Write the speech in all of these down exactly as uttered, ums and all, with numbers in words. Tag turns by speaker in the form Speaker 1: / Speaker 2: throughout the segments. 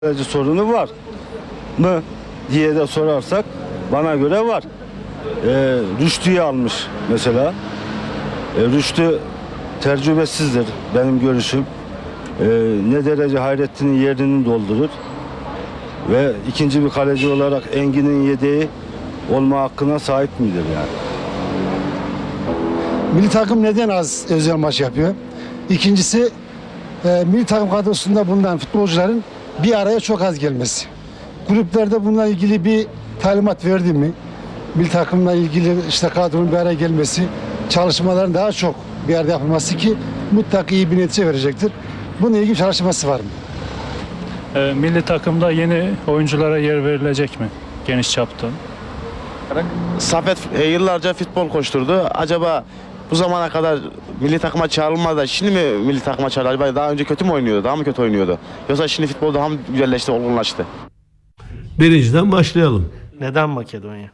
Speaker 1: Kaleci sorunu var mı diye de sorarsak bana göre var. Ee, Rüştü'yü almış mesela. Ee, Rüştü tecrübesizdir benim görüşüm. Ee, ne derece Hayrettin'in yerini doldurur. Ve ikinci bir kaleci olarak Engin'in yedeği olma hakkına sahip midir yani?
Speaker 2: Milli takım neden az özel maç yapıyor? İkincisi e, milli takım kadrosunda bulunan futbolcuların bir araya çok az gelmesi. Kulüplerde bununla ilgili bir talimat verdi mi? Milli takımla ilgili işte kadronun bir araya gelmesi, çalışmaların daha çok bir arada yapılması ki mutlaka iyi bir netice verecektir. Bununla ilgili çalışması var mı?
Speaker 3: E, milli takımda yeni oyunculara yer verilecek mi? Geniş çapta.
Speaker 4: Safet e, yıllarca futbol koşturdu. Acaba bu zamana kadar milli takıma çağrılmadı. Şimdi mi milli takıma çağrıldı? Acaba daha önce kötü mü oynuyordu? Daha mı kötü oynuyordu? Yoksa şimdi futbol daha mı güzelleşti, olgunlaştı?
Speaker 5: Birinciden başlayalım.
Speaker 6: Neden Makedonya?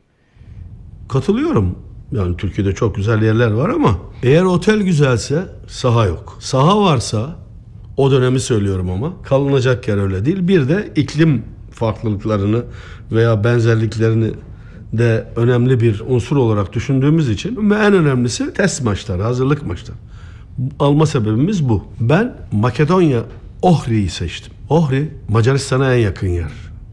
Speaker 5: Katılıyorum. Yani Türkiye'de çok güzel yerler var ama eğer otel güzelse saha yok. Saha varsa, o dönemi söylüyorum ama kalınacak yer öyle değil. Bir de iklim farklılıklarını veya benzerliklerini de önemli bir unsur olarak düşündüğümüz için ve en önemlisi test maçları, hazırlık maçları. Alma sebebimiz bu. Ben Makedonya Ohri'yi seçtim. Ohri Macaristan'a en yakın yer.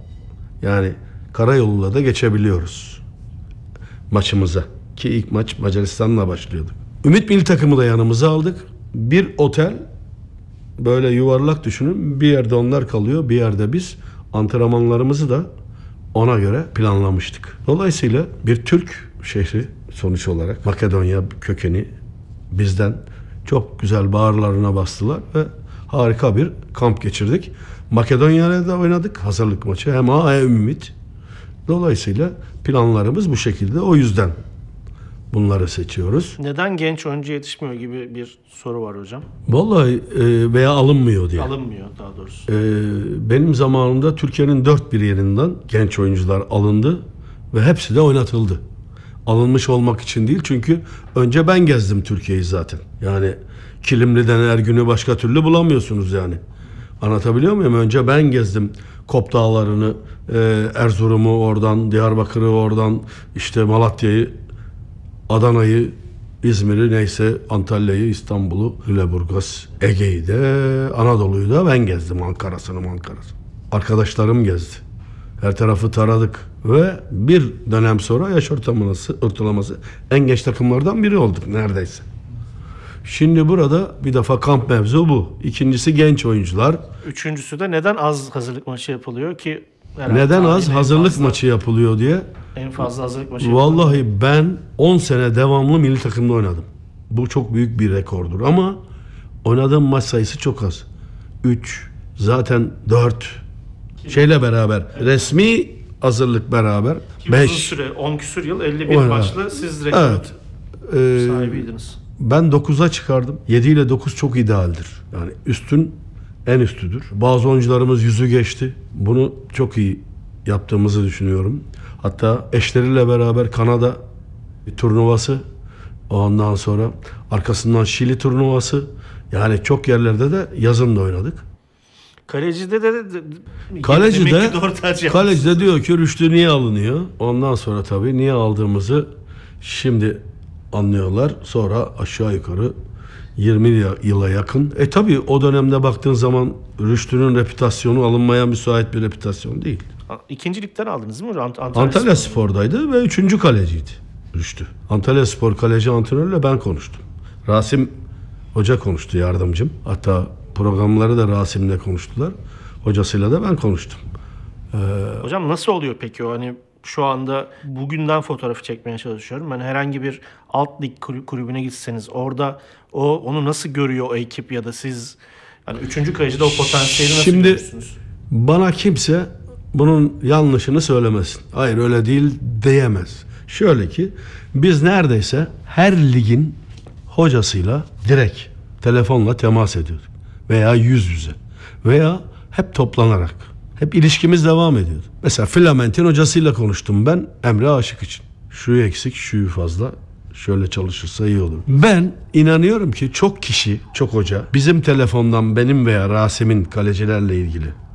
Speaker 5: Yani karayoluyla da geçebiliyoruz maçımıza. Ki ilk maç Macaristan'la başlıyorduk. Ümit milli takımı da yanımıza aldık. Bir otel böyle yuvarlak düşünün. Bir yerde onlar kalıyor, bir yerde biz. Antrenmanlarımızı da ona göre planlamıştık. Dolayısıyla bir Türk şehri sonuç olarak Makedonya kökeni bizden çok güzel bağırlarına bastılar ve harika bir kamp geçirdik. Makedonya'da da oynadık hazırlık maçı. Hem A hem Ümit. Dolayısıyla planlarımız bu şekilde. O yüzden bunları seçiyoruz.
Speaker 6: Neden genç oyuncu yetişmiyor gibi bir soru var hocam.
Speaker 5: Vallahi e, veya alınmıyor diye.
Speaker 6: Alınmıyor daha doğrusu.
Speaker 5: E, benim zamanımda Türkiye'nin dört bir yerinden genç oyuncular alındı ve hepsi de oynatıldı. Alınmış olmak için değil, çünkü önce ben gezdim Türkiye'yi zaten. Yani Kilimli'den Ergün'ü başka türlü bulamıyorsunuz yani. Anlatabiliyor muyum? Önce ben gezdim Kop Dağları'nı, e, Erzurum'u oradan, Diyarbakır'ı oradan, işte Malatya'yı, Adana'yı, İzmir'i, neyse Antalya'yı, İstanbul'u, Lüleburgaz, Ege'yi de, Anadolu'yu da ben gezdim. Ankara'sını Ankara'sını. Arkadaşlarım gezdi. Her tarafı taradık ve bir dönem sonra yaş ortalaması, ortalaması en genç takımlardan biri olduk neredeyse. Şimdi burada bir defa kamp mevzu bu. İkincisi genç oyuncular.
Speaker 6: Üçüncüsü de neden az hazırlık maçı yapılıyor ki?
Speaker 5: Neden az hazırlık
Speaker 6: fazla,
Speaker 5: maçı yapılıyor diye.
Speaker 6: En fazla hazırlık maçı yapılıyor.
Speaker 5: Vallahi ben on sene devamlı milli takımda oynadım. Bu çok büyük bir rekordur ama oynadığım maç sayısı çok az. üç, zaten dört. Şeyle beraber, resmi hazırlık beraber beş.
Speaker 6: Uzun süre, on küsur yıl, elli bir
Speaker 5: Oynadı.
Speaker 6: maçla siz rekor
Speaker 5: Evet. Ee,
Speaker 6: sahibiydiniz.
Speaker 5: Ben dokuza çıkardım. yedi ile dokuz çok idealdir. Yani üstün en üstüdür. Bazı oyuncularımız yüzü geçti. Bunu çok iyi yaptığımızı düşünüyorum. Hatta eşleriyle beraber Kanada bir turnuvası, ondan sonra arkasından Şili turnuvası. Yani çok yerlerde de yazın da oynadık.
Speaker 6: Kalecide de, de, de
Speaker 5: Kaleci
Speaker 6: demek
Speaker 5: de,
Speaker 6: ki doğru tercih
Speaker 5: kaleci de
Speaker 6: yapmışsınız.
Speaker 5: diyor ki Rüştü niye alınıyor? Ondan sonra tabii niye aldığımızı şimdi anlıyorlar. Sonra aşağı yukarı yirmi yıla yakın. E tabii o dönemde baktığın zaman Rüştü'nün reputasyonu alınmaya müsait bir reputasyon değil.
Speaker 6: İkinci ligden aldınız değil mi? Ant Antalya,
Speaker 5: Antalya
Speaker 6: Spor.
Speaker 5: Spor'daydı ve üçüncü kaleciydi Rüştü. Antalya Spor kaleci antrenörüyle ben konuştum. Rasim Hoca konuştu, yardımcım. Hatta programları da Rasim'le konuştular. Hocasıyla da ben konuştum. Ee,
Speaker 6: Hocam nasıl oluyor peki o, hani şu anda bugünden fotoğrafı çekmeye çalışıyorum. Ben herhangi bir alt lig kulü- kulübüne gitseniz orada o onu nasıl görüyor o ekip ya da siz, yani üçüncü kalecide o potansiyeli nasıl
Speaker 5: Şimdi
Speaker 6: görüyorsunuz?
Speaker 5: bana kimse bunun yanlışını söylemesin. Hayır öyle değil diyemez. Şöyle ki biz neredeyse her ligin hocasıyla direkt telefonla temas ediyorduk. Veya yüz yüze. Veya hep toplanarak. Hep ilişkimiz devam ediyordu. Mesela Filament'in hocasıyla konuştum ben Emre Aşık için. Şu eksik, şu fazla. Şöyle çalışırsa iyi olur. Ben inanıyorum ki çok kişi, çok hoca bizim telefondan benim veya Rasim'in kalecilerle ilgili